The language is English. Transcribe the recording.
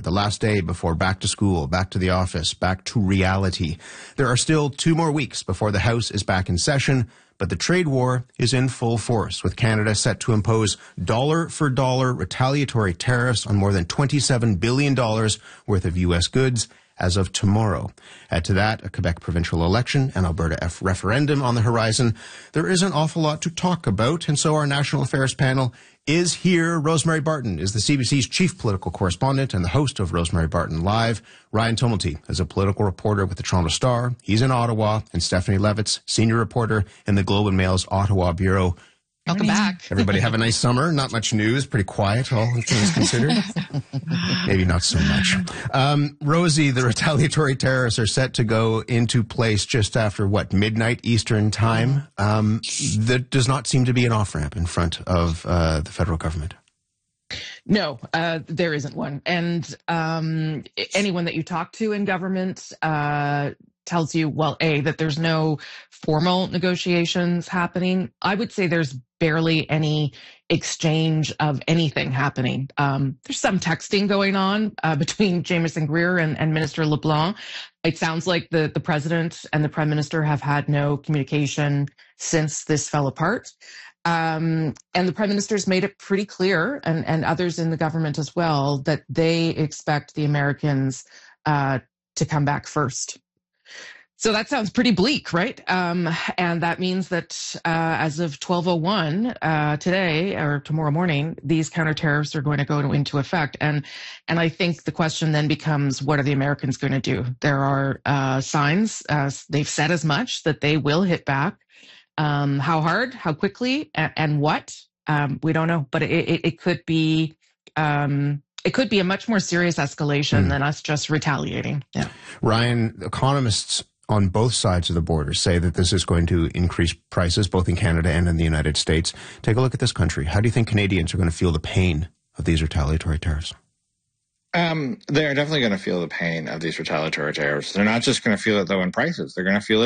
the last day before back to school, back to the office, back to reality. There are still 2 more weeks before the House is back in session, but the trade war is in full force, with Canada set to impose dollar-for-dollar retaliatory tariffs on more than $27 billion worth of U.S. goods as of tomorrow. Add to that a Quebec provincial election and Alberta referendum on the horizon. There is an awful lot to talk about, and so our national affairs panel is here. Rosemary Barton is the CBC's chief political correspondent and the host of Rosemary Barton Live. Ryan Tumulty is a political reporter with the Toronto Star. He's in Ottawa. And Stephanie Levitz, senior reporter in the Globe and Mail's Ottawa Bureau. Welcome back. Everybody have a nice summer. Not much news. Pretty quiet, all things considered. Maybe not so much. Rosie, the retaliatory tariffs are set to go into place just after, midnight Eastern time? That does not seem to be an off-ramp in front of the federal government. No, there isn't one. And anyone that you talk to in government tells you, well, that there's no formal negotiations happening. I would say there's barely any exchange of anything happening. There's some texting going on between Jamieson Greer and Minister LeBlanc. It sounds like the president and the prime minister have had no communication since this fell apart. And the prime minister's made it pretty clear, and others in the government as well, that they expect the Americans to come back first. So that sounds pretty bleak, right? And that means that as of 12:01 today or tomorrow morning, these counter tariffs are going to go into effect. And I think the question then becomes, what are the Americans going to do? There are signs, they've said as much, that they will hit back. How hard, how quickly, and what? We don't know. But it could be a much more serious escalation than us just retaliating. Yeah. Ryan, economists on both sides of the border say that this is going to increase prices, both in Canada and in the United States. Take a look at this country. How do you think Canadians are going to feel the pain of these retaliatory tariffs? They're definitely going to feel the pain of these retaliatory tariffs. They're not just going to feel it, though, in prices. They're going to feel it